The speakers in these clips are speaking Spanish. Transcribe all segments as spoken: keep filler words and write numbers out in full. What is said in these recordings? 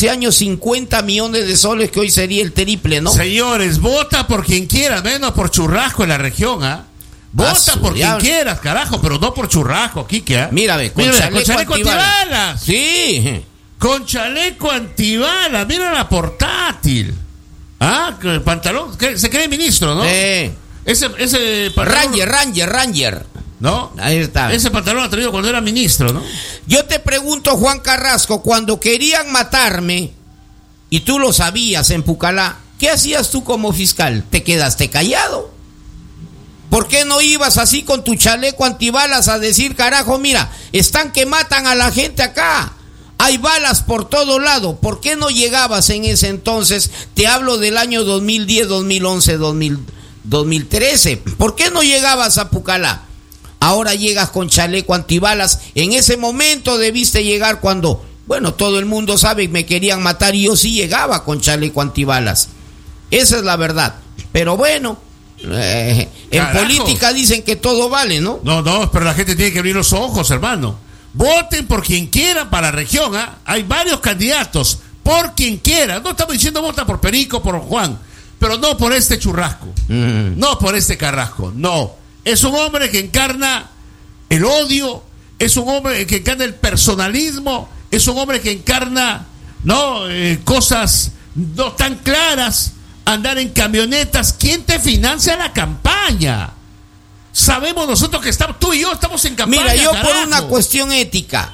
once años, cincuenta millones de soles, que hoy sería el triple, ¿no? Señores, vota por quien quiera, menos por Churrasco en la región, ¿ah? ¿eh? Vota por quien quieras, carajo, pero no por Churrasco, Quique, ¿eh? Mira, ve, con, mira, chaleco, con chaleco antibalas. antibalas. Sí. Con chaleco antibalas, mira la portátil. Ah, el pantalón, se cree ministro, ¿no? Sí. Ese, ese pantalón. Ranger, Ranger, Ranger. ¿No? Ahí está. Ese pantalón ha traído cuando era ministro, ¿no? Yo te pregunto, Juan Carrasco, cuando querían matarme, y tú lo sabías en Pucallá, ¿qué hacías tú como fiscal? ¿Te quedaste callado? ¿Por qué no ibas así con tu chaleco antibalas a decir, carajo, mira, están que matan a la gente acá? Hay balas por todo lado. ¿Por qué no llegabas en ese entonces? Te hablo del año dos mil diez, dos mil once, dos mil trece. ¿Por qué no llegabas a Pucallá? Ahora llegas con chaleco antibalas. En ese momento debiste llegar cuando, bueno, todo el mundo sabe que me querían matar y yo sí llegaba con chaleco antibalas. Esa es la verdad. Pero bueno, eh, en política dicen que todo vale, ¿no? No, no, pero la gente tiene que abrir los ojos, hermano. Voten por quien quiera para la región, ¿eh? Hay varios candidatos, por quien quiera. No estamos diciendo vota por Perico, por Juan, pero no por este Churrasco, mm. no por este Carrasco, no. Es un hombre que encarna el odio, es un hombre que encarna el personalismo, es un hombre que encarna, no, eh, cosas no tan claras, andar en camionetas. ¿Quién te financia la campaña? Sabemos nosotros que estamos, tú y yo estamos en campaña. Mira, yo carajo. por una cuestión ética,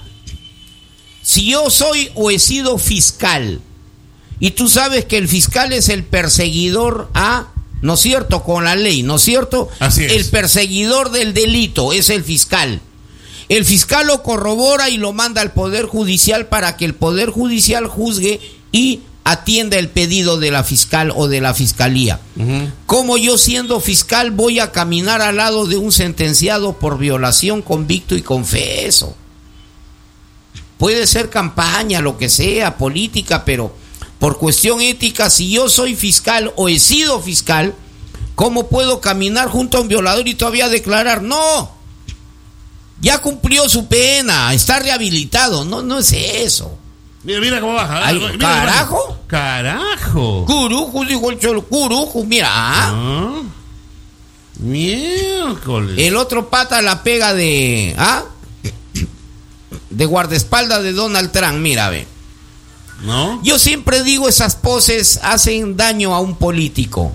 si yo soy o he sido fiscal, y tú sabes que el fiscal es el perseguidor a, ¿no es cierto?, con la ley, ¿no es cierto? Así es. El perseguidor del delito es el fiscal. El fiscal lo corrobora y lo manda al Poder Judicial para que el Poder Judicial juzgue y atienda el pedido de la fiscal o de la fiscalía. Uh-huh. Como yo, siendo fiscal, voy a caminar al lado de un sentenciado por violación, convicto y confeso? Puede ser campaña, lo que sea, política, pero por cuestión ética, si yo soy fiscal o he sido fiscal, ¿cómo puedo caminar junto a un violador y todavía declarar? No, ya cumplió su pena, está rehabilitado. No, no es eso. Mira, mira cómo baja. Ay, mira, ¿carajo? Mira. Carajo. Curujo, dijo el cholo. Curujo, mira. Ah, miércoles. El otro pata la pega de... ¿Ah? De guardaespaldas de Donald Trump, mira, ve. ¿No? Yo siempre digo, esas poses hacen daño a un político.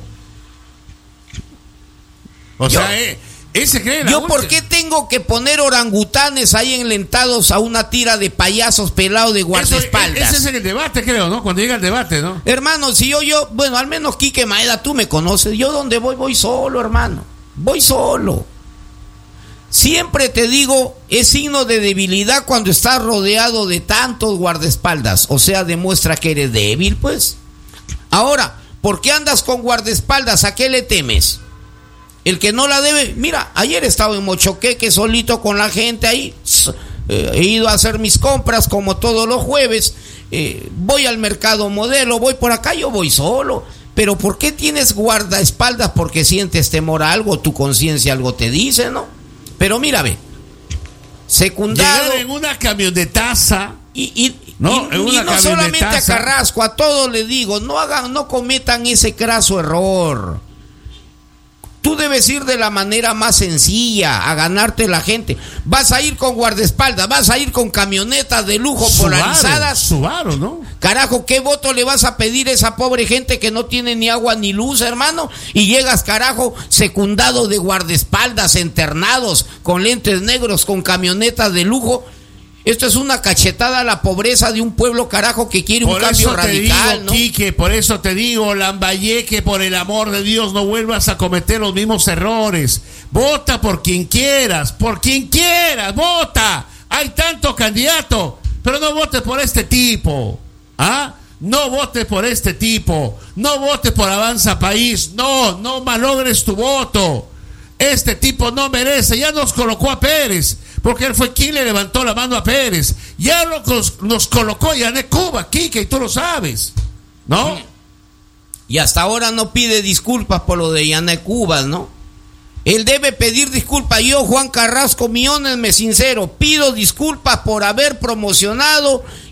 O yo, sea, eh, ese cree la Yo, bolsa. ¿por qué tengo que poner orangutanes ahí enlentados a una tira de payasos pelados de guardaespaldas? Eso, ese es el debate, creo, ¿no? Cuando llega el debate, ¿no? Hermano, si yo, yo, bueno, al menos Quique Maeda, tú me conoces. Yo donde voy, voy solo, hermano. Voy solo. Siempre te digo, es signo de debilidad cuando estás rodeado de tantos guardaespaldas. O sea, demuestra que eres débil, pues. Ahora, ¿por qué andas con guardaespaldas? ¿A qué le temes? El que no la debe... Mira, ayer he estado en Mochoqueque solito con la gente ahí. Eh, he ido a hacer mis compras como todos los jueves. Eh, voy al mercado Modelo, voy por acá, yo voy solo. Pero ¿por qué tienes guardaespaldas? Porque sientes temor a algo, tu conciencia algo te dice, ¿no? Pero mira, ve, secundado... Llegar en una camionetaza... Y, y, no, y, y no solamente a Carrasco, a todos les digo, no hagan, no cometan ese craso error. Tú debes ir de la manera más sencilla a ganarte la gente. Vas a ir con guardaespaldas, vas a ir con camionetas de lujo Subaru, polarizadas. Subaru, ¿no? Carajo, ¿qué voto le vas a pedir a esa pobre gente que no tiene ni agua ni luz, hermano? Y llegas, carajo, secundado de guardaespaldas, internados, con lentes negros, con camionetas de lujo. Esto es una cachetada a la pobreza de un pueblo, carajo, que quiere un cambio radical, digo, ¿no? Quique, por eso te digo, Lambayeque, por el amor de Dios, no vuelvas a cometer los mismos errores. Vota por quien quieras, por quien quieras, vota. Hay tantos candidatos, pero no votes por este tipo. ¿Ah? No votes por este tipo. No votes por Avanza País. No, no malogres tu voto. Este tipo no merece. Ya nos colocó a Pérez, porque él fue quien le levantó la mano a Pérez. Ya lo, nos colocó Yané Cuba, Quique, y tú lo sabes, ¿no? Y hasta ahora no pide disculpas por lo de Yané Cuba, ¿no? Él debe pedir disculpas. Yo, Juan Carrasco Millones, me sincero, pido disculpas por haber promocionado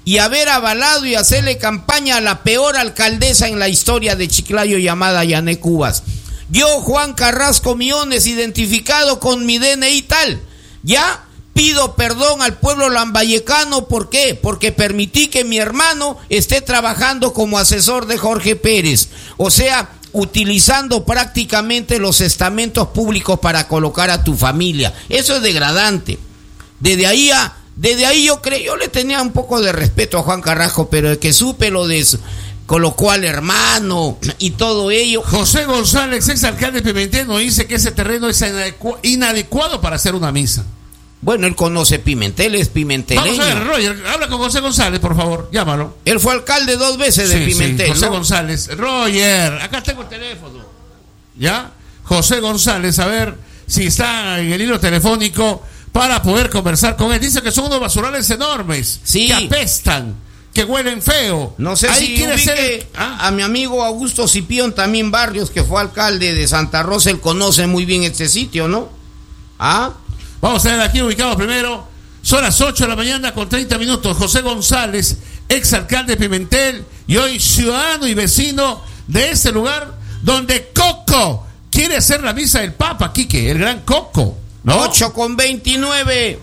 y haber avalado y hacerle campaña a la peor alcaldesa en la historia de Chiclayo llamada Yané Cubas. Yo, Juan Carrasco Miones, identificado con mi D N I tal, ya pido perdón al pueblo lambayecano. ¿Por qué? Porque permití que mi hermano esté trabajando como asesor de Jorge Pérez, o sea, utilizando prácticamente los estamentos públicos para colocar a tu familia. Eso es degradante. Desde ahí a, desde ahí yo creo, yo le tenía un poco de respeto a Juan Carrasco, pero el que supe lo de eso, colocó al hermano y todo ello. José González, ex alcalde de Pimentel, nos dice que ese terreno es inadecu- inadecuado para hacer una misa. Bueno, él conoce Pimentel, es pimenteleño. Vamos a ver, Roger, habla con José González, por favor, llámalo. Él fue alcalde dos veces de sí, Pimentel, sí, José ¿no? González. Roger, acá tengo el teléfono. ¿Ya? José González, a ver si está en el hilo telefónico para poder conversar con él. Dice que son unos basurales enormes, sí, que apestan, que huelen feo. No sé Ahí si quiere ubique ser... ¿Ah? a mi amigo Augusto Cipión también Barrios, que fue alcalde de Santa Rosa. Él conoce muy bien este sitio, ¿no? ¿Ah? Vamos a ver aquí ubicado primero. Son las ocho de la mañana con treinta minutos. José González, ex alcalde de Pimentel y hoy ciudadano y vecino de ese lugar donde Coco quiere hacer la misa del Papa, Quique, el gran Coco, ¿no? ocho con veintinueve.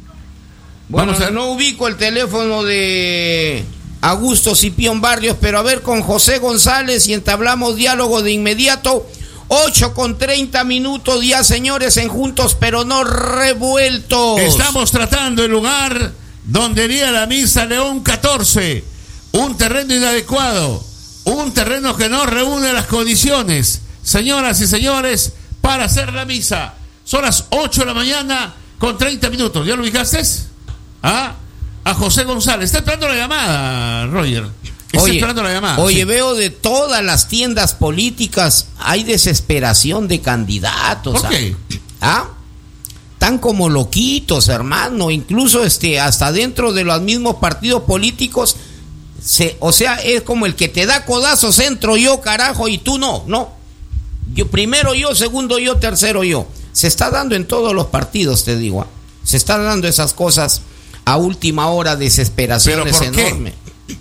Bueno, Vamos a... no ubico el teléfono de Augusto Cipión Barrios, pero a ver con José González y entablamos diálogo de inmediato. ocho con treinta minutos ya, señores, en Juntos pero no revueltos. Estamos tratando el lugar donde iría la misa León catorce. Un terreno inadecuado, un terreno que no reúne las condiciones, señoras y señores, para hacer la misa. Son las ocho de la mañana con treinta minutos. ¿Ya lo ubicaste? ¿Ah? A José González. Está esperando la llamada, Roger. Está Oye, esperando la llamada. oye Sí. Veo de todas las tiendas políticas hay desesperación de candidatos. ¿Por qué? ¿Ah? Están como loquitos, hermano. Incluso este, hasta dentro de los mismos partidos políticos, se, o sea, es como el que te da codazos, entro yo, carajo, y tú no, no. Yo primero yo, segundo yo, tercero yo. Se está dando en todos los partidos, te digo. ¿eh? Se están dando esas cosas a última hora, desesperaciones ¿Pero por qué? enormes.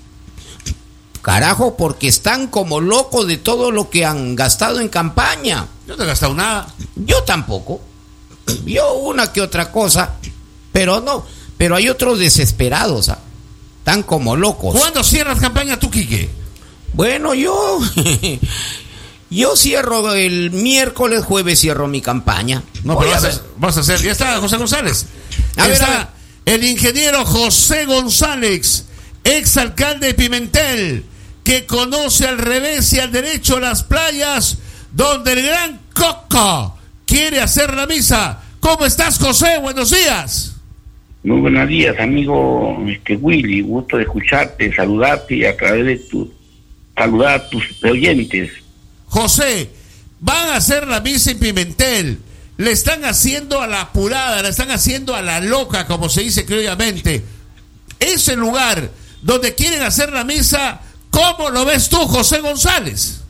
Carajo, porque están como locos de todo lo que han gastado en campaña. Yo no he gastado nada. Yo tampoco. Yo una que otra cosa, pero no. Pero hay otros desesperados, ¿ah? Están como locos. ¿Cuándo cierras campaña tú, Quique? Bueno, yo... yo cierro el miércoles, jueves cierro mi campaña. No, Voy pero a vas a, ver. vas a hacer. Ya está José González. A ver, está a ver. el ingeniero José González, ex alcalde de Pimentel, que conoce al revés y al derecho las playas donde el gran Coco quiere hacer la misa. ¿Cómo estás, José? Buenos días. Muy buenos días, amigo este Willy. Gusto de escucharte, saludarte y a través de tu saludar a tus oyentes. José, van a hacer la misa en Pimentel. Le están haciendo a la apurada, la están haciendo a la loca, como se dice criollamente. Ese lugar donde quieren hacer la misa, ¿cómo lo ves tú, José González?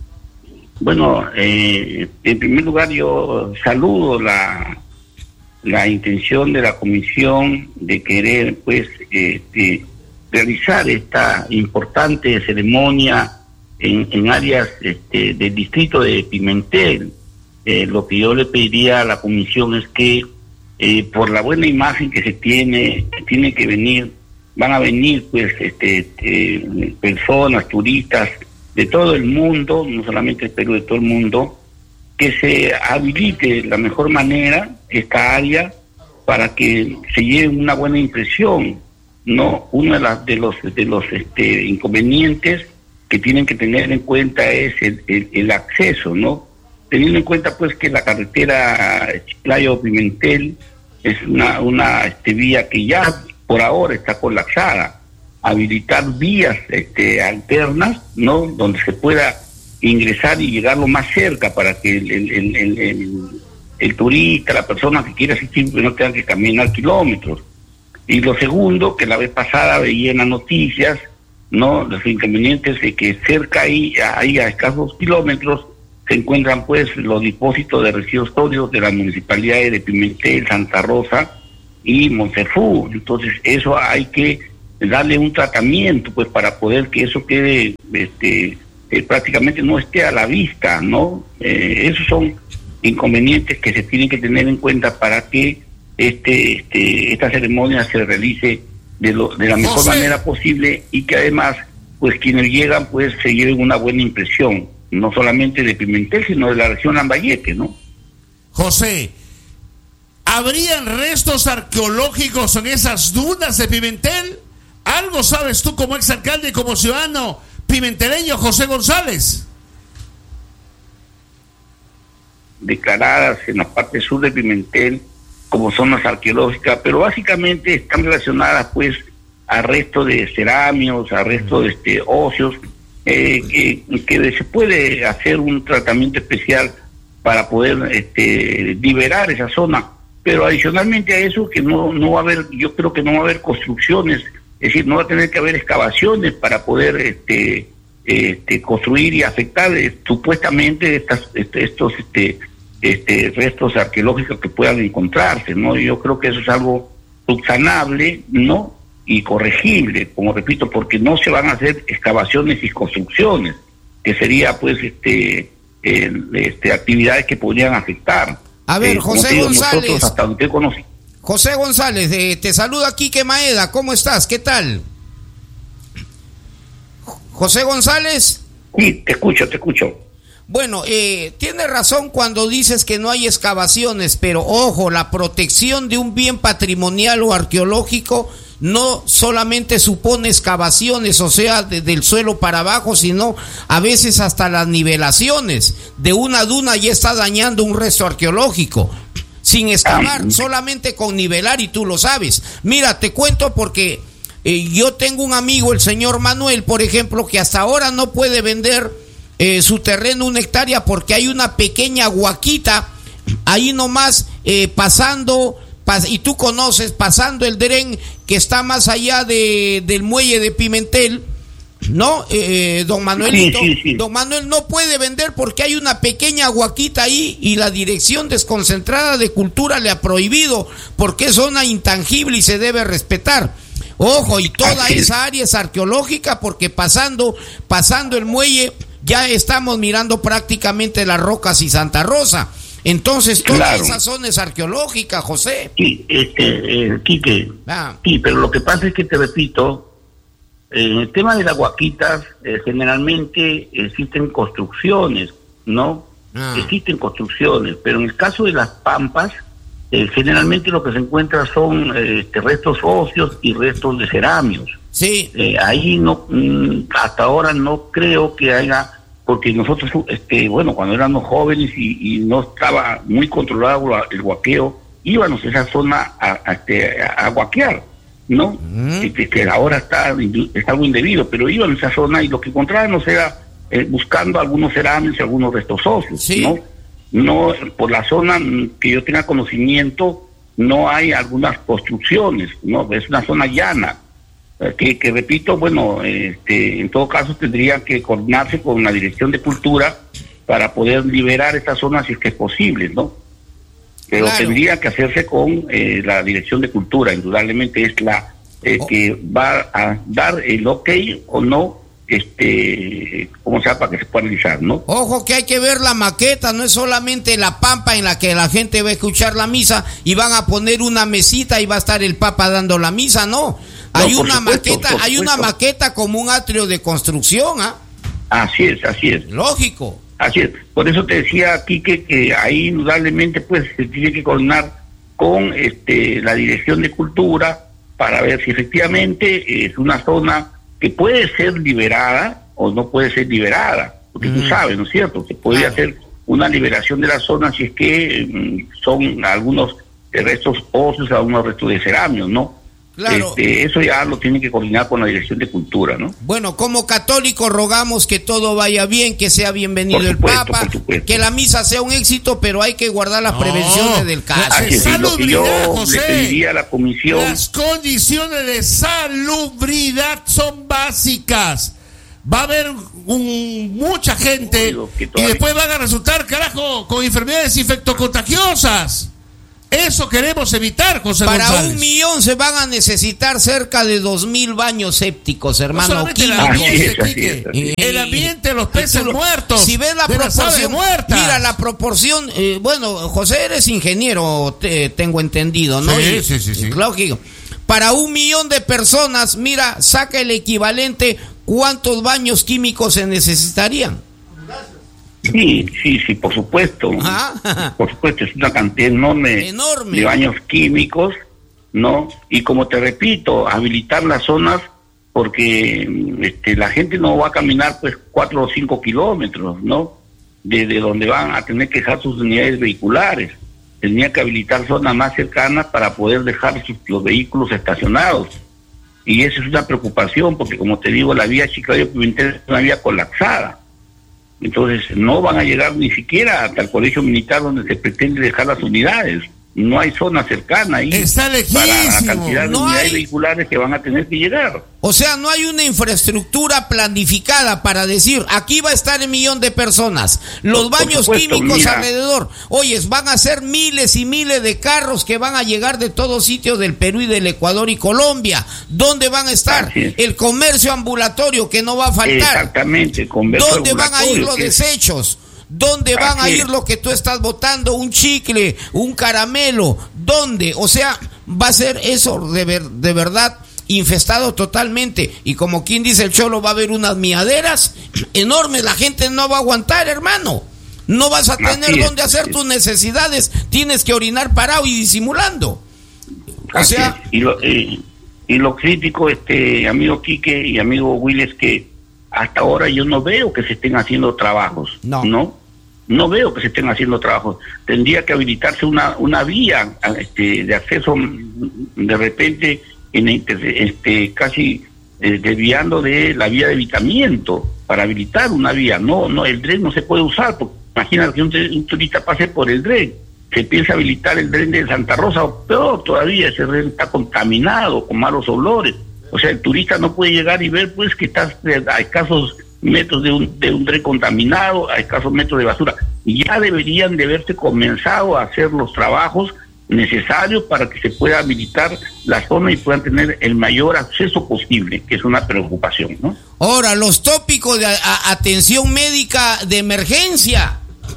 Bueno, eh, en primer lugar yo saludo la la intención de la comisión de querer pues este, realizar esta importante ceremonia en, en áreas este, del distrito de Pimentel. Eh, lo que yo le pediría a la comisión es que eh, por la buena imagen que se tiene, que tiene que venir, van a venir pues este, eh, personas, turistas de todo el mundo, no solamente el Perú, de todo el mundo, que se habilite de la mejor manera esta área para que se lleve una buena impresión, ¿no? Uno de, las, de los de los este, inconvenientes que tienen que tener en cuenta es el, el, el acceso, ¿no? Teniendo en cuenta pues que la carretera Chiclayo-Pimentel es una, una este, vía que ya por ahora está colapsada. Habilitar vías este, alternas, ¿no? Donde se pueda ingresar y llegar lo más cerca para que el, el, el, el, el, el turista, la persona que quiera asistir, no tenga que caminar kilómetros. Y lo segundo, que la vez pasada veía en las noticias, ¿no? Los inconvenientes de que cerca ahí, ahí a escasos kilómetros, se encuentran pues los depósitos de residuos sólidos de las municipalidades de Pimentel, Santa Rosa y Montefú. Entonces eso hay que darle un tratamiento pues para poder que eso quede este eh, prácticamente no esté a la vista, ¿no? Eh, esos son inconvenientes que se tienen que tener en cuenta para que este, este esta ceremonia se realice de, lo, de la mejor José. manera posible y que además pues quienes llegan pues se lleven una buena impresión, no solamente de Pimentel sino de la región Lambayeque, ¿no? José, ¿habrían restos arqueológicos en esas dunas de Pimentel? ¿Algo sabes tú como exalcalde y como ciudadano pimenteleño, José González? Declaradas en la parte sur de Pimentel como zonas arqueológicas, pero básicamente están relacionadas pues a restos de cerámicos, a restos de este, óseos, eh, que, que se puede hacer un tratamiento especial para poder este, liberar esa zona, pero adicionalmente a eso que no, no va a haber, yo creo que no va a haber construcciones, es decir, no va a tener que haber excavaciones para poder este, este, construir y afectar eh, supuestamente estas, este, estos este, este, restos arqueológicos que puedan encontrarse, ¿no? Yo creo que eso es algo subsanable, ¿no? Y corregible, como repito, porque no se van a hacer excavaciones y construcciones, que sería pues este, eh, este actividades que podrían afectar. A ver, eh, José digo, González. Nosotros hasta donde conocí. José González, eh, te saluda Quique Maeda, ¿cómo estás? ¿Qué tal? José González. Sí, te escucho, te escucho. Bueno, eh, tienes razón cuando dices que no hay excavaciones, pero ojo, la protección de un bien patrimonial o arqueológico no solamente supone excavaciones, o sea, desde el suelo para abajo, sino a veces hasta las nivelaciones de una duna ya está dañando un resto arqueológico. Sin excavar, ah, solamente con nivelar, y tú lo sabes. Mira, te cuento porque eh, yo tengo un amigo, el señor Manuel, por ejemplo, que hasta ahora no puede vender eh, su terreno una hectárea porque hay una pequeña huaquita ahí nomás eh, pasando, pas, y tú conoces, pasando el Dren que está más allá de, del muelle de Pimentel, ¿no? Eh, don Manuelito, sí, sí, sí. Don Manuel no puede vender porque hay una pequeña huaquita ahí y la Dirección Desconcentrada de Cultura le ha prohibido porque es zona intangible y se debe respetar. Ojo, y toda esa área es arqueológica porque pasando, pasando el muelle ya estamos mirando prácticamente Las Rocas y Santa Rosa. Entonces toda claro. esa zona es arqueológica, José. Sí, este, eh, Quique, ah. sí, pero lo que pasa es que te repito, en el tema de las huaquitas, eh, generalmente existen construcciones, ¿no? Ah. Existen construcciones, pero en el caso de las pampas, eh, generalmente lo que se encuentra son eh, este, restos óseos y restos de cerámicos. Sí. Eh, ahí no, mm, hasta ahora no creo que haya, porque nosotros, este, bueno, cuando éramos jóvenes y, y no estaba muy controlado el huaqueo, íbamos a esa zona a, a, a, a huaquear, ¿no? Mm. Que, que ahora está, está algo indebido, pero iban a esa zona y lo que encontrábamos era eh, buscando algunos cerámicos y algunos restos óseos, sí. ¿no? No, por la zona que yo tenga conocimiento, no hay algunas construcciones, ¿no? Es una zona llana, eh, que, que repito, bueno, este, en todo caso tendría que coordinarse con la Dirección de Cultura para poder liberar esta zona si es que es posible, ¿no? Pero claro. tendría que hacerse con eh, la Dirección de Cultura, indudablemente es la eh, oh. que va a dar el ok o no, este, como sea, para que se pueda realizar, ¿no? Ojo que hay que ver la maqueta, no es solamente la pampa en la que la gente va a escuchar la misa y van a poner una mesita y va a estar el Papa dando la misa, no. Hay no, una supuesto, maqueta, hay una maqueta como un atrio de construcción, ¿ah? Así es, así es. Lógico. Así es, por eso te decía, Quique, que ahí indudablemente pues se tiene que coordinar con este la Dirección de Cultura para ver si efectivamente es una zona que puede ser liberada o no puede ser liberada, porque mm. tú sabes, ¿no es cierto?, que puede claro. hacer una liberación de la zona si es que mm, son algunos restos óseos, algunos restos de cerámicos, ¿no? Claro. Este, eso ya lo tiene que coordinar con la Dirección de Cultura, ¿no? Bueno, como católicos rogamos que todo vaya bien, que sea bienvenido supuesto, el Papa, que la misa sea un éxito, pero hay que guardar las no, prevenciones del caso. Así es, lo que yo José, le pediría a la comisión. Las condiciones de salubridad son básicas. Va a haber un, mucha gente y después van a resultar, carajo, con enfermedades infectocontagiosas. Eso queremos evitar, José Para González. un millón se van a necesitar cerca de dos mil baños sépticos, hermano. No el ambiente, Quique, eh, el ambiente, los peces lo, muertos. Si ves la proporción, mira la proporción. Eh, bueno, José, eres ingeniero, te, tengo entendido, ¿no? Sí, y, sí, sí, sí. Claro que para un millón de personas, mira, saca el equivalente. ¿Cuántos baños químicos se necesitarían? Sí, sí, sí, por supuesto. Ajá. Por supuesto, es una cantidad enorme, enorme de baños químicos, ¿no? Y como te repito, habilitar las zonas porque este, la gente no va a caminar pues cuatro o cinco kilómetros, ¿no? Desde donde van a tener que dejar sus unidades vehiculares. Tenía que habilitar zonas más cercanas para poder dejar sus, los vehículos estacionados. Y eso es una preocupación porque, como te digo, la vía Chiclayo-Pimentel es una vía colapsada. Entonces no van a llegar ni siquiera hasta el colegio militar donde se pretende dejar las unidades. No hay zona cercana ahí. Está lejísimo. Para la cantidad de no unidades hay... vehiculares que van a tener que llegar. O sea, no hay una infraestructura planificada para decir, aquí va a estar el millón de personas, los Por baños supuesto, químicos mira. alrededor. Oyes, van a ser miles y miles de carros que van a llegar de todos sitios del Perú y del Ecuador y Colombia. ¿Dónde van a estar? El comercio ambulatorio que no va a faltar. Exactamente, el comercio ¿Dónde van a ir los que es... desechos? ¿Dónde van a ir lo que tú estás botando? Un chicle, un caramelo. ¿Dónde? O sea, va a ser eso de, ver, de verdad infestado totalmente. Y como quien dice el Cholo, va a haber unas miaderas enormes. La gente no va a aguantar, hermano. No vas a tener Así dónde es, hacer tus necesidades. Tienes que orinar parado y disimulando. O Así sea... es. Y lo, eh, y lo crítico, este amigo Quique y amigo Will, es que hasta ahora yo no veo que se estén haciendo trabajos. No. ¿No? No veo que se estén haciendo trabajos. Tendría que habilitarse una una vía este, de acceso de repente en este casi eh, desviando de la vía de evitamiento para habilitar una vía. No, no, el dren no se puede usar. Porque imagina que un, un turista pase por el dren. Se piensa habilitar el dren de Santa Rosa, o peor todavía, ese dren está contaminado con malos olores. O sea, el turista no puede llegar y ver pues que estás a escasos metros de un, de un dren contaminado, a escasos metros de basura. Y ya deberían de haberse comenzado a hacer los trabajos necesarios para que se pueda habilitar la zona y puedan tener el mayor acceso posible, que es una preocupación, ¿no? Ahora, los tópicos de a, a, atención médica de emergencia.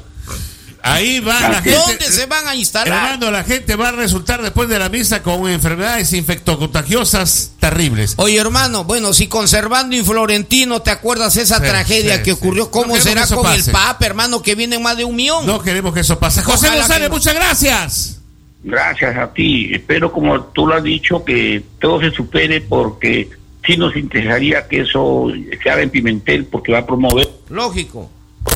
Ahí va la gente. ¿Dónde se van a instalar? Hermano, la gente va a resultar después de la misa con enfermedades infectocontagiosas terribles. Oye, hermano, bueno, si Conservando y Florentino, ¿te acuerdas esa sí, tragedia sí, que sí. ocurrió? ¿Cómo no será con pase. el Papa, hermano, que vienen más de un millón? No queremos que eso pase. José Ojalá González, no. muchas gracias. Gracias a ti. Espero, como tú lo has dicho, que todo se supere, porque sí nos interesaría que eso se haga en Pimentel, porque va a promover... Lógico.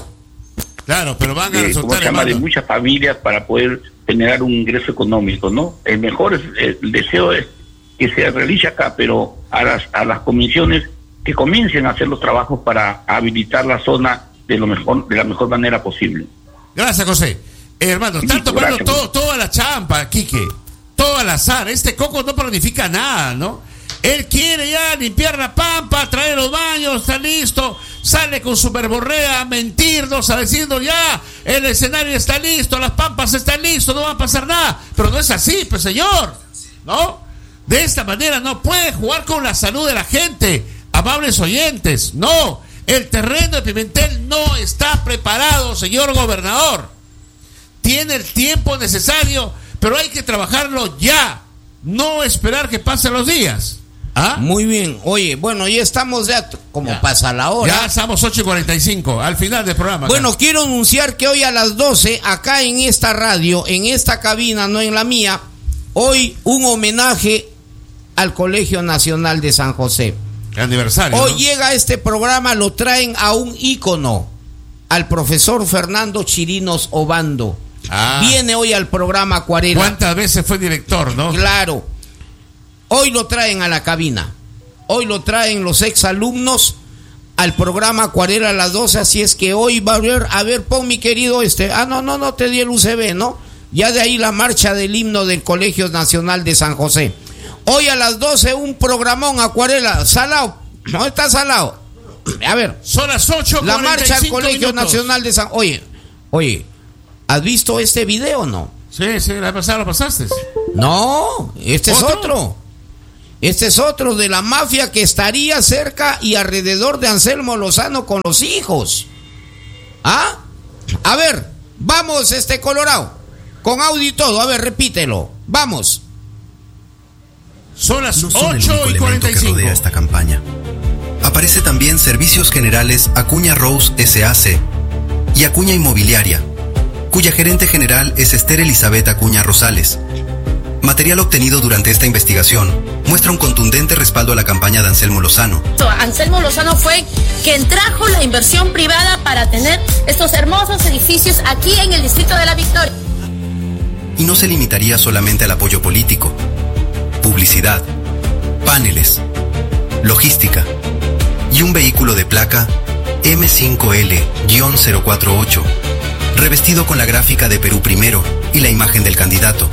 Claro, pero van a Eh, resultar, como se llama, de hermano. muchas familias para poder generar un ingreso económico, ¿no? El mejor es, el deseo es que se realice acá, pero a las a las comisiones que comiencen a hacer los trabajos para habilitar la zona de lo mejor de la mejor manera posible. Gracias, José. Eh, hermano, están tomando todo, toda la champa, Quique. Todo al azar. Este Coco no planifica nada, ¿no? Él quiere ya limpiar la pampa, traer los baños, está listo. Sale con su verborrea a mentirnos, a decirnos ya, el escenario está listo, las pampas están listas, no va a pasar nada. Pero no es así, pues, señor, ¿no? De esta manera no puede jugar con la salud de la gente, amables oyentes. No, el terreno de Pimentel no está preparado, señor gobernador. Tiene el tiempo necesario, pero hay que trabajarlo ya, no esperar que pasen los días. ¿Ah? Muy bien. Oye, bueno, ya estamos ya, como ya. pasa la hora. Ya estamos ocho y cuarenta y cinco, al final del programa. Bueno, acá. quiero anunciar que hoy a las doce, acá en esta radio, en esta cabina, no en la mía, hoy un homenaje al Colegio Nacional de San José. El aniversario. Hoy ¿no? llega este programa, lo traen a un ícono, al profesor Fernando Chirinos Obando. Ah. Viene hoy al programa Acuarela. ¿Cuántas veces fue director, no? Claro. Hoy lo traen a la cabina. Hoy lo traen los exalumnos al programa Acuarela a las doce. Así es que hoy va a haber, a ver, pon mi querido este. Ah, no, no, no te di el U C B, ¿no? Ya de ahí la marcha del himno del Colegio Nacional de San José. Hoy a las doce un programón Acuarela. Salao. ¿No está Salao? A ver. Son las ocho. La marcha al Colegio minutos. Nacional de San... Oye, oye, ¿has visto este video o no? Sí, sí, la pasada lo pasaste. No, este ¿Otro? es otro. Este es otro de la mafia que estaría cerca y alrededor de Anselmo Lozano con los hijos. ¿Ah? A ver, vamos, este Colorado. Con audio y todo, a ver, repítelo. Vamos. Son las no son ocho y cuarenta y cinco. Que rodea esta campaña. Aparece también Servicios Generales Acuña Rose S A C y Acuña Inmobiliaria, cuya gerente general es Esther Elizabeth Acuña Rosales. Material obtenido durante esta investigación muestra un contundente respaldo a la campaña de Anselmo Lozano. Anselmo Lozano fue quien trajo la inversión privada para tener estos hermosos edificios aquí en el Distrito de la Victoria. Y no se limitaría solamente al apoyo político, publicidad, paneles, logística y un vehículo de placa M cinco L cero cuatro ocho, revestido con la gráfica de Perú Primero y la imagen del candidato.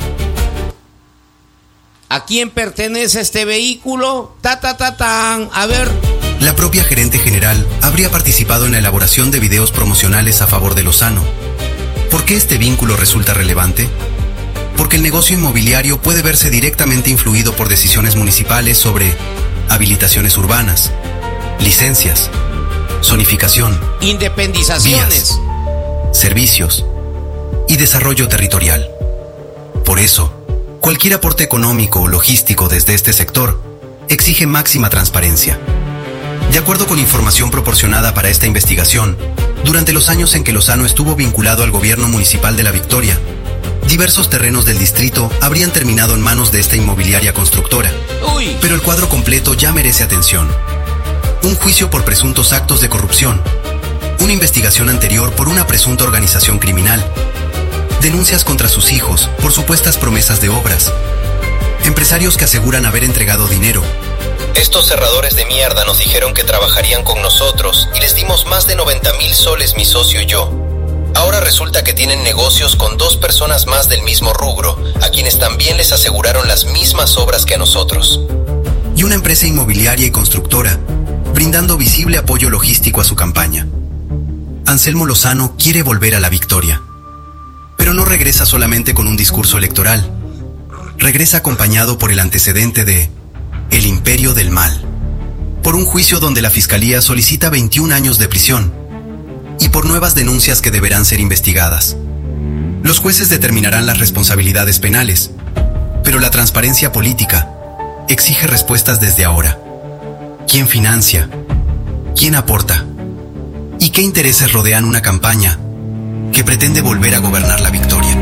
¿A quién pertenece este vehículo? Ta, ta, ta, tan. A ver. La propia gerente general habría participado en la elaboración de videos promocionales a favor de Lozano. ¿Por qué este vínculo resulta relevante? Porque el negocio inmobiliario puede verse directamente influido por decisiones municipales sobre habilitaciones urbanas, licencias, zonificación, independizaciones, vías, servicios y desarrollo territorial. Por eso, cualquier aporte económico o logístico desde este sector exige máxima transparencia. De acuerdo con información proporcionada para esta investigación, durante los años en que Lozano estuvo vinculado al gobierno municipal de La Victoria, diversos terrenos del distrito habrían terminado en manos de esta inmobiliaria constructora. Uy. Pero el cuadro completo ya merece atención. Un juicio por presuntos actos de corrupción, una investigación anterior por una presunta organización criminal, denuncias contra sus hijos por supuestas promesas de obras, empresarios que aseguran haber entregado dinero. Estos cerradores de mierda nos dijeron que trabajarían con nosotros y les dimos más de noventa mil soles mi socio y yo. Ahora resulta que tienen negocios con dos personas más del mismo rubro, a quienes también les aseguraron las mismas obras que a nosotros. Y una empresa inmobiliaria y constructora, brindando visible apoyo logístico a su campaña. Anselmo Lozano quiere volver a La Victoria. Pero no regresa solamente con un discurso electoral. Regresa acompañado por el antecedente de el imperio del mal, por un juicio donde la Fiscalía solicita veintiún años de prisión y por nuevas denuncias que deberán ser investigadas. Los jueces determinarán las responsabilidades penales, pero la transparencia política exige respuestas desde ahora. ¿Quién financia? ¿Quién aporta? ¿Y qué intereses rodean una campaña que pretende volver a gobernar La Victoria?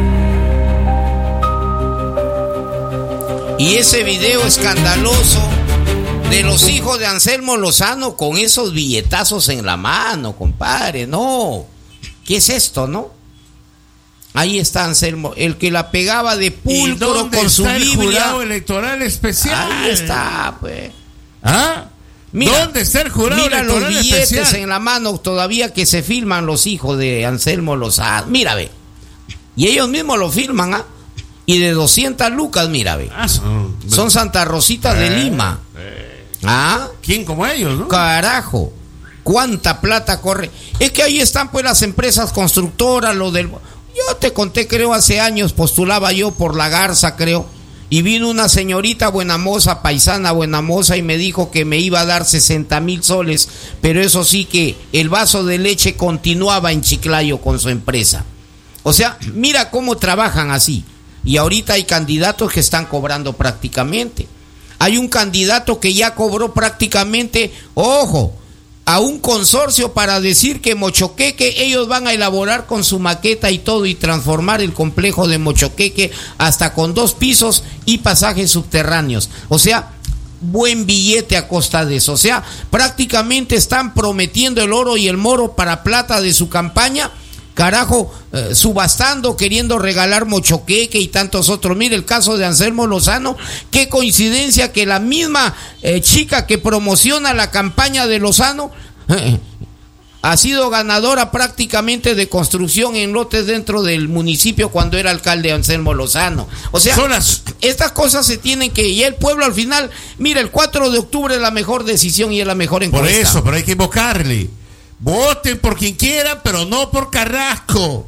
Y ese video escandaloso de los hijos de Anselmo Lozano con esos billetazos en la mano, compadre, no. ¿Qué es esto, no? Ahí está Anselmo, el que la pegaba de pulcro con su Biblia. ¿Y dónde está el jurado electoral especial? Ahí está, pues. ¿Ah? Mira, ¿dónde está el jurado mira electoral los billetes especial? en la mano todavía que se filman los hijos de Anselmo Lozano. Mira, ve. Y ellos mismos lo filman, ¿ah? Y de doscientas lucas, mira, ve. Ah, son, son Santa Rosita eh, de Lima. Eh. ¿Ah? ¿Quién como ellos, no? Carajo. ¿Cuánta plata corre? Es que ahí están pues las empresas constructoras, lo del... Yo te conté, creo, hace años, postulaba yo por La Garza, creo. Y vino una señorita buena moza, paisana buena moza, y me dijo que me iba a dar sesenta mil soles. Pero eso sí, que el vaso de leche continuaba en Chiclayo con su empresa. O sea, mira cómo trabajan así. Y ahorita hay candidatos que están cobrando prácticamente. Hay un candidato que ya cobró prácticamente, ojo, a un consorcio para decir que Mochoqueque, ellos van a elaborar con su maqueta y todo y transformar el complejo de Mochoqueque hasta con dos pisos y pasajes subterráneos. O sea, buen billete a costa de eso. O sea, prácticamente están prometiendo el oro y el moro para plata de su campaña. Carajo, eh, subastando, queriendo regalar Mochoqueque y tantos otros. Mire el caso de Anselmo Lozano, qué coincidencia que la misma eh, chica que promociona la campaña de Lozano eh, ha sido ganadora prácticamente de construcción en lotes dentro del municipio cuando era alcalde Anselmo Lozano. O sea, las... estas cosas se tienen que... Y el pueblo al final, mira, el cuatro de octubre es la mejor decisión y es la mejor encuesta. Por eso, pero hay que invocarle. Voten por quien quiera, pero no por Carrasco.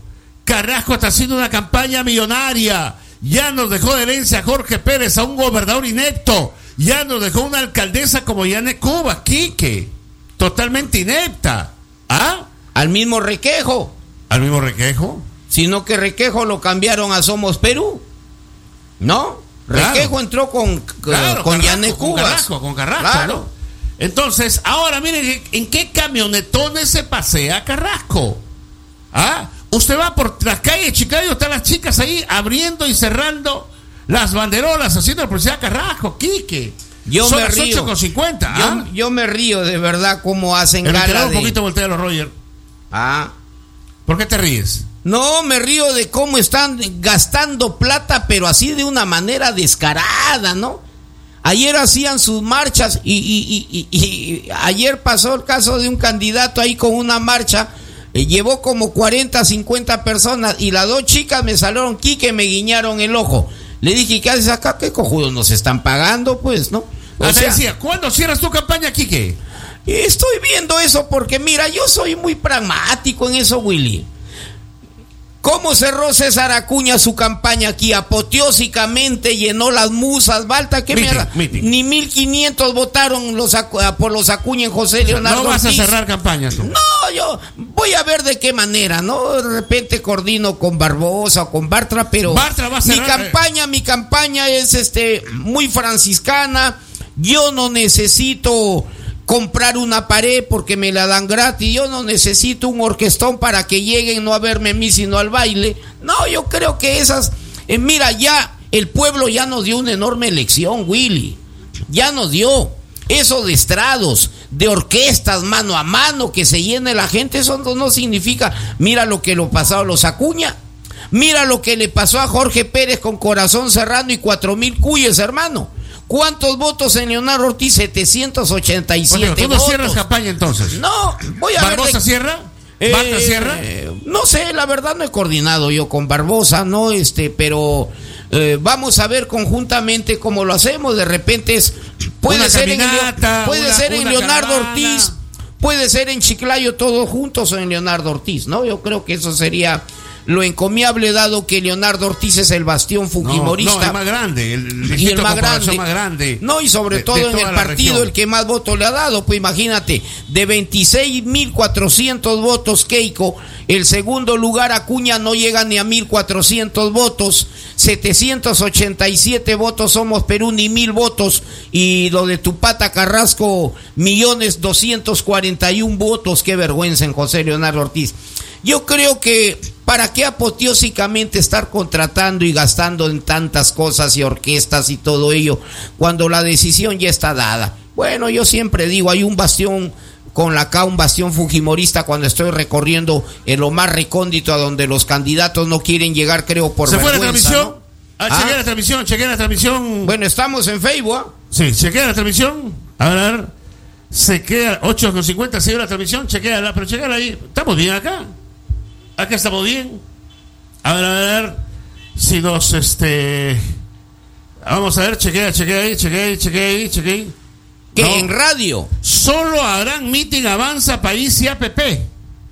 Carrasco está haciendo una campaña millonaria. Ya nos dejó de herencia a Jorge Pérez, a un gobernador inepto. Ya nos dejó una alcaldesa como Yane Cuba, Quique. Totalmente inepta. ¿Ah? Al mismo Requejo. ¿Al mismo Requejo? Sino que Requejo lo cambiaron a Somos Perú. ¿No? Requejo claro. entró con, claro, con Carrasco, Yane Cuba. Con Carrasco, con Carrasco, claro. ¿no? Entonces, ahora miren, ¿en qué camionetones se pasea Carrasco? ¿Ah? Usted va por las calles de Chiclayo, están las chicas ahí abriendo y cerrando las banderolas, haciendo la publicidad Carrasco, Quique. Yo Son me las río. ocho con cincuenta. ¿Ah? Yo, yo me río de verdad cómo hacen El gala un de... poquito voltea los Roger. Ah. ¿Por qué te ríes? No, me río de cómo están gastando plata, pero así de una manera descarada, ¿no? Ayer hacían sus marchas y, y, y, y, y ayer pasó el caso de un candidato ahí con una marcha, eh, llevó como cuarenta, cincuenta personas y las dos chicas me salieron, Quique, me guiñaron el ojo. Le dije, ¿qué haces acá? ¿Qué cojudos nos están pagando, pues, no? O ah, sea, decía, ¿cuándo cierras tu campaña, Quique? Estoy viendo eso porque, mira, yo soy muy pragmático en eso, Willy. ¿Cómo cerró César Acuña su campaña aquí? Apoteósicamente llenó las musas, Balta, ¿qué meeting, mierda? Meeting. Ni mil quinientos votaron los por los Acuña en José Leonardo No vas Ortiz. a cerrar campaña tú. No, yo voy a ver de qué manera, ¿no? De repente coordino con Barbosa o con Bartra, pero Bartra va a mi cerrar, campaña, eh. mi campaña es este muy franciscana. Yo no necesito comprar una pared porque me la dan gratis. Yo no necesito un orquestón para que lleguen no a verme a mí sino al baile. No, yo creo que esas eh, mira, ya el pueblo ya nos dio una enorme elección, Willy. Ya nos dio eso de estrados, de orquestas mano a mano, que se llene la gente. Eso no, no significa, mira lo que le pasó a los Acuña, mira lo que le pasó a Jorge Pérez con Corazón Serrano y cuatro mil cuyes, hermano. ¿Cuántos votos en Leonardo Ortiz? setecientos ochenta y siete Bueno, ¿tú no votos. cierras campaña entonces? No, voy a ¿Barbosa ver de... cierra? Eh, ¿Bartra cierra? No sé, la verdad no he coordinado yo con Barbosa, no, este, pero eh, vamos a ver conjuntamente cómo lo hacemos. De repente es, puede una ser en, puede una, ser en una Leonardo caravana. Ortiz, puede ser en Chiclayo todos juntos o en Leonardo Ortiz, ¿no? Yo creo que eso sería lo encomiable, dado que Leonardo Ortiz es el bastión fujimorista. No, no, el más grande, el, y el más grande. más grande. No, y sobre de, todo de en el partido región. El que más votos le ha dado, pues imagínate, de veintiséis mil cuatrocientos votos Keiko, el segundo lugar Acuña no llega ni a mil cuatrocientos votos, setecientos ochenta y siete votos Somos Perú, ni mil votos, y lo de Tupata Carrasco, millones doscientos cuarenta y un votos. Qué vergüenza en José Leonardo Ortiz. Yo creo que ¿para qué apoteósicamente estar contratando y gastando en tantas cosas y orquestas y todo ello cuando la decisión ya está dada? Bueno, yo siempre digo, hay un bastión con la K, un bastión fujimorista cuando estoy recorriendo en lo más recóndito a donde los candidatos no quieren llegar, creo, por ¿Se vergüenza, fue la transmisión? ¿no? Ah, ¿Ah? chequea la transmisión, chequea la transmisión. Bueno, estamos en Facebook, ¿eh? Sí, chequea la transmisión. A ver, a ver. Se queda ocho con cincuenta, se dio la transmisión, chequea, pero chequea ahí. Estamos bien acá. Acá estamos bien. A ver, a ver, a ver. Si nos, este... Vamos a ver, chequea, chequea ahí, chequea ahí, chequea ahí, chequea ahí. ¿Qué? No. ¿En radio? Solo harán meeting Avanza País y A P P.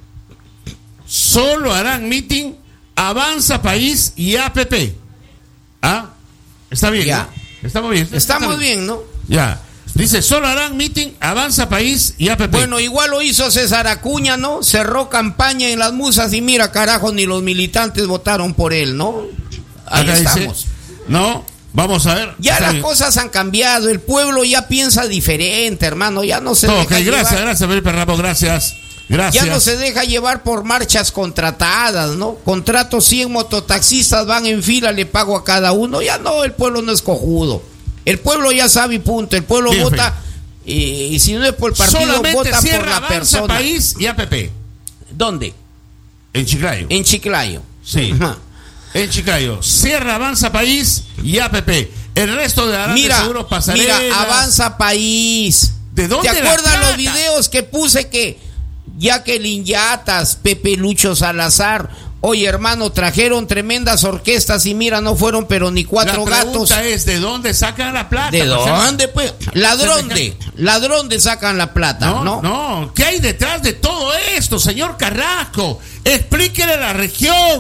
Solo harán meeting Avanza País y A P P. ¿Ah? Está bien, ya. ¿no? Estamos bien. Estamos bien, ¿no? Ya. Dice, solo harán meeting Avanza País y A P P. Bueno, igual lo hizo César Acuña, ¿no? Cerró campaña en las musas y mira, carajo, ni los militantes votaron por él, ¿no? Ahí Acá estamos. Dice, no, vamos a ver. Ya las bien. cosas han cambiado, el pueblo ya piensa diferente, hermano, ya no se no, deja okay, gracias, llevar, gracias, Felipe Ramos, gracias. Gracias. Ya no se deja llevar por marchas contratadas, ¿no? Contrato cien mototaxistas, van en fila, le pago a cada uno. Ya no, el pueblo no es cojudo. El pueblo ya sabe y punto. El pueblo bien, vota y, y si no es por el partido, solamente vota por la Avanza persona. País y A P P. ¿Dónde? En Chiclayo. En Chiclayo. Sí. Ajá. En Chiclayo. Cierra Avanza País y A P P. El resto de Arán mira, de seguro pasarelas. Mira, Avanza País. ¿De dónde? ¿Te acuerdas los videos que puse que Jacqueline Yatas, Pepe Lucho Salazar, oye hermano, trajeron tremendas orquestas y mira, no fueron pero ni cuatro la gatos? La pregunta es, ¿de dónde sacan la plata? ¿De dónde, pues? Ladrón de, ladrón de sacan la plata, ¿no? No, no, ¿qué hay detrás de todo esto, señor Carrasco? Explíquele a la región.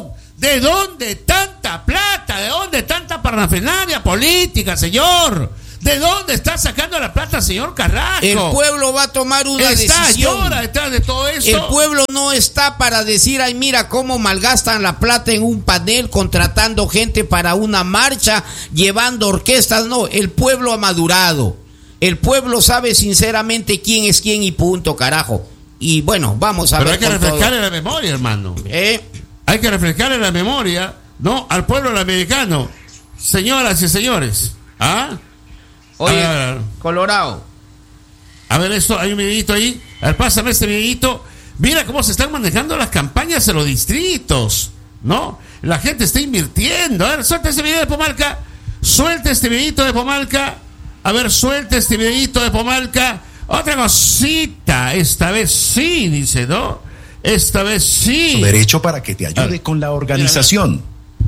¿De dónde tanta plata? ¿De dónde tanta parafernalia política, señor? ¿De dónde está sacando la plata, señor Carrasco? El pueblo va a tomar una está decisión. Llora detrás de todo eso. El pueblo no está para decir, ay, mira cómo malgastan la plata en un panel, contratando gente para una marcha, llevando orquestas. No, el pueblo ha madurado. El pueblo sabe sinceramente quién es quién y punto, carajo. Y bueno, vamos a Pero ver. Pero hay que refrescarle todo. la memoria, hermano. ¿Eh? Hay que refrescarle la memoria, ¿no? Al pueblo americano. Señoras y señores. ¿Ah? Oye, a ver, Colorado. A ver, esto, hay un videito ahí. A ver, pásame este videito. Mira cómo se están manejando las campañas en los distritos, ¿no? La gente está invirtiendo. A ver, suelta ese video de Pomalca. Suelta este videito de Pomalca. A ver, suelta este videito de Pomalca. Otra cosita. Esta vez sí, dice, ¿no? Esta vez sí. Derecho para que te ayude con la organización.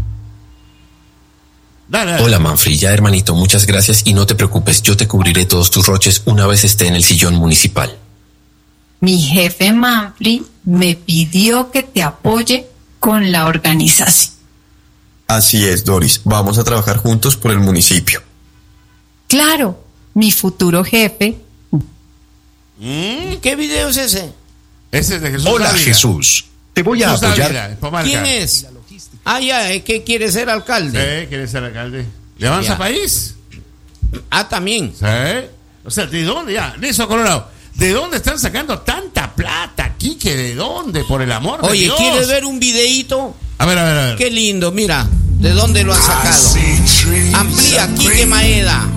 Dale, dale. Hola Manfred, ya hermanito, muchas gracias y no te preocupes, yo te cubriré todos tus roches una vez esté en el sillón municipal. Mi jefe Manfred me pidió que te apoye con la organización. Así es, Doris, vamos a trabajar juntos por el municipio. Claro, mi futuro jefe. ¿Mm? ¿Qué video es ese? Ese es de Jesús Hola Dávila. Jesús, te voy a Jesús apoyar. Dávila, Pomalca. ¿Quién es? Ah, ya, es que quiere ser alcalde. Sí, quiere ser alcalde. ¿De Avanza Ya. País? Ah, también. Sí. O sea, ¿de dónde ya? Listo, Colorado. ¿De dónde están sacando tanta plata, Quique? ¿De dónde? Por el amor de Oye, Dios. ¿quieres ver un videíto? A ver, a ver, a ver. Qué lindo, mira. ¿De dónde lo han sacado? Amplía, Quique Maeda.